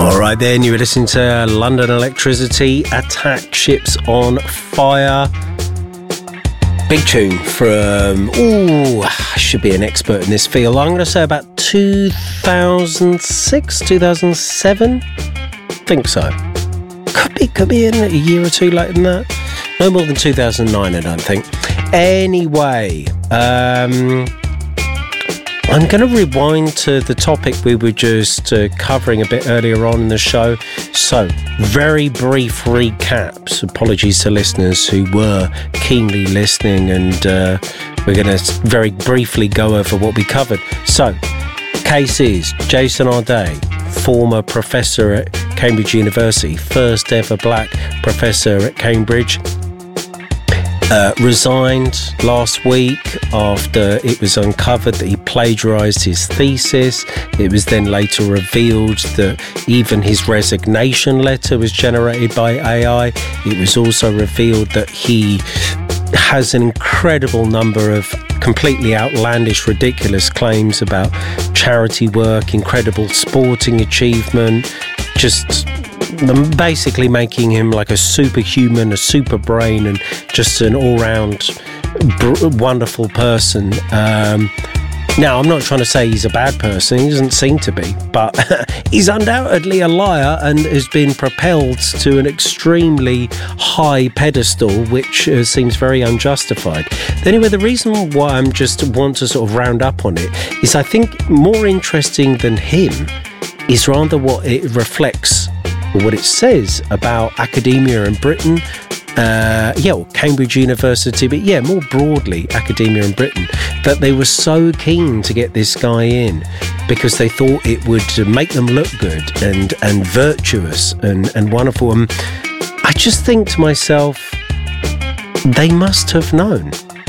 All right, then you were listening to London Electricity, Attack Ships on Fire. Big tune from, I should be an expert in this field. I'm going to say about 2006, 2007. Think so. Could be in a year or two later than that. No more than 2009, I don't think. Anyway, I'm going to rewind to the topic we were just covering a bit earlier on in the show. So, very brief recaps. Apologies to listeners who were keenly listening, and we're going to very briefly go over what we covered. So, case is Jason Arday, former professor at Cambridge University, first ever black professor at Cambridge, resigned last week after it was uncovered that he plagiarised his thesis. It was then later revealed that even his resignation letter was generated by AI. It was also revealed that he has an incredible number of completely outlandish, ridiculous claims about charity work, incredible sporting achievement, just basically making him like a superhuman, a super brain, and just an all-round wonderful person. Now, I'm not trying to say he's a bad person. He doesn't seem to be, but he's undoubtedly a liar and has been propelled to an extremely high pedestal, which seems very unjustified. Anyway, the reason why I'm just want to sort of round up on it is I think more interesting than him is rather what it reflects, or what it says about academia in Britain, or Cambridge University, but more broadly academia in Britain, that they were so keen to get this guy in because they thought it would make them look good and virtuous and wonderful. And I just think to myself, they must have known.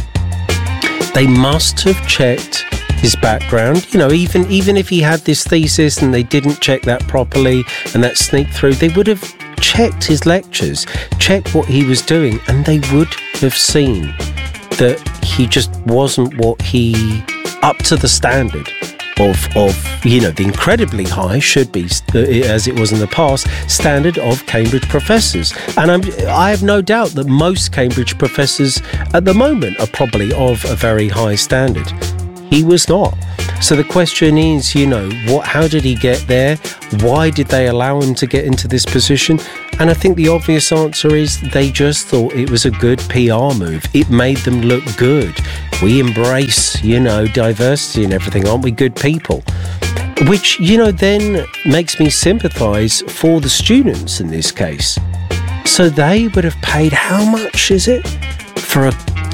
They must have checked his background. You know, even if he had this thesis and they didn't check that properly and that sneaked through, they would have checked his lectures, checked what he was doing, and they would have seen that he just wasn't what he up to the standard of the incredibly high, should be as it was in the past, standard of Cambridge professors. And I have no doubt that most Cambridge professors at the moment are probably of a very high standard. He was not. So the question is, how did he get there? Why did they allow him to get into this position? And I think the obvious answer is they just thought it was a good PR move. It made them look good. We embrace, diversity and everything. Aren't we good people? Which, then makes me sympathise for the students in this case. So they would have paid, how much is it for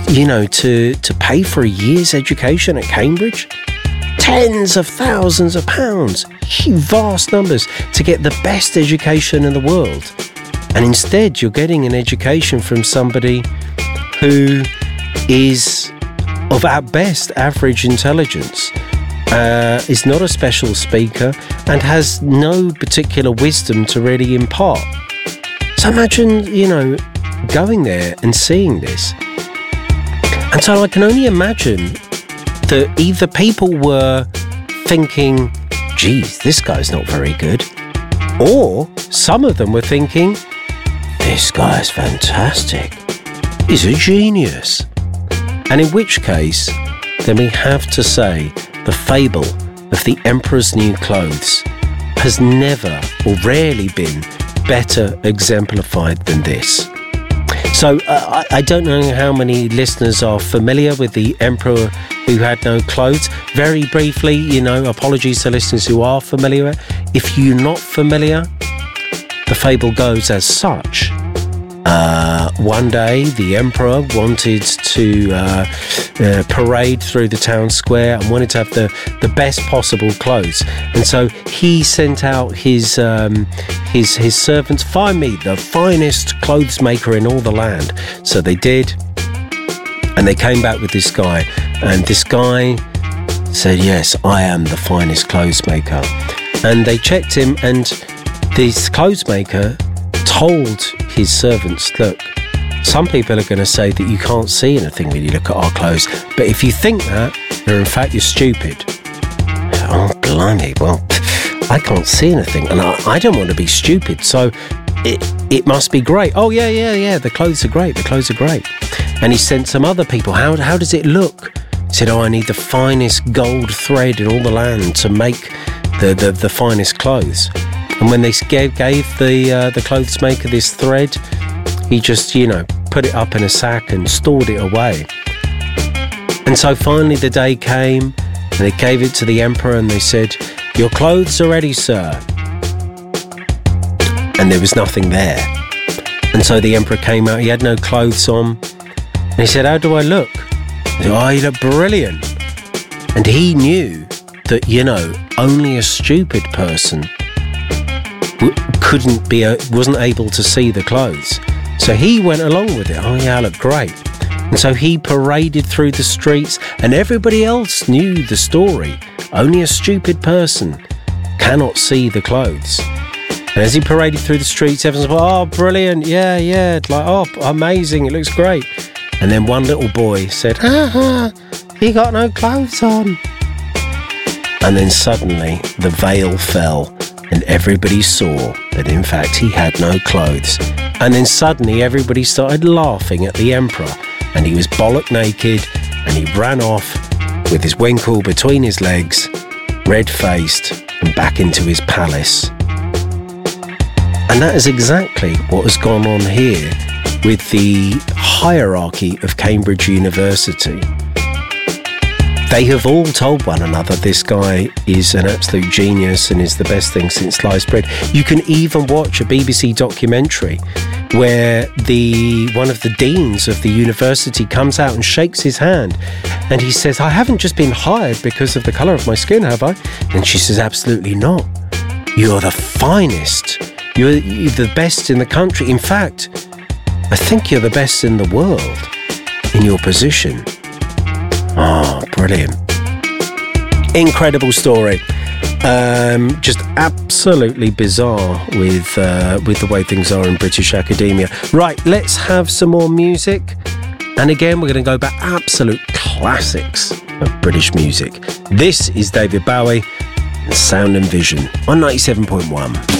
to pay for a year's education at Cambridge? Tens of thousands of pounds, vast numbers, to get the best education in the world. And instead you're getting an education from somebody who is of at best average intelligence, is not a special speaker, and has no particular wisdom to really impart. So imagine, going there and seeing this. And so I can only imagine that either people were thinking, geez, this guy's not very good, or some of them were thinking, this guy's fantastic, he's a genius. And in which case, then we have to say the fable of the Emperor's New Clothes has never or rarely been better exemplified than this. So I don't know how many listeners are familiar with the Emperor Who Had No Clothes. Very briefly, apologies to listeners who are familiar. If you're not familiar, the fable goes as such. One day, the Emperor wanted to parade through the town square and wanted to have the best possible clothes. And so he sent out his servants, find me the finest clothes maker in all the land. So they did, and they came back with this guy. And this guy said, yes, I am the finest clothes maker. And they checked him, and this clothes maker told his servants, look, some people are going to say that you can't see anything when you look at our clothes, but if you think that, then in fact you're stupid. Oh, blimey, well, I can't see anything, and I don't want to be stupid, so it must be great. Oh, yeah, the clothes are great, And he sent some other people. How does it look? He said, I need the finest gold thread in all the land to make the finest clothes. And when they gave the clothes maker this thread, he just, put it up in a sack and stored it away. And so finally the day came, and they gave it to the emperor, and they said, your clothes are ready, sir. And there was nothing there. And so the emperor came out, he had no clothes on, and he said, how do I look? He said, oh, you look brilliant. And he knew that, only a stupid person wasn't able to see the clothes. So he went along with it. Oh yeah, I look great. And so he paraded through the streets, and everybody else knew the story. Only a stupid person cannot see the clothes. And as he paraded through the streets, everyone's like, oh, brilliant, yeah, like, oh, amazing, it looks great. And then one little boy said, he got no clothes on. And then suddenly the veil fell, and everybody saw that in fact he had no clothes. And then suddenly everybody started laughing at the emperor, and he was bollock naked, and he ran off with his winkle between his legs, red-faced, and back into his palace. And that is exactly what has gone on here with the hierarchy of Cambridge University. They have all told one another this guy is an absolute genius and is the best thing since sliced bread. You can even watch a BBC documentary where one of the deans of the university comes out and shakes his hand, and he says, I haven't just been hired because of the colour of my skin, have I? And she says, absolutely not. You're the finest. You're the best in the country. In fact, I think you're the best in the world in your position. Oh, brilliant. Incredible story. Just absolutely bizarre with the way things are in British academia. Right, let's have some more music. And again, we're going to go back absolute classics of British music. This is David Bowie and Sound and Vision on 97.1.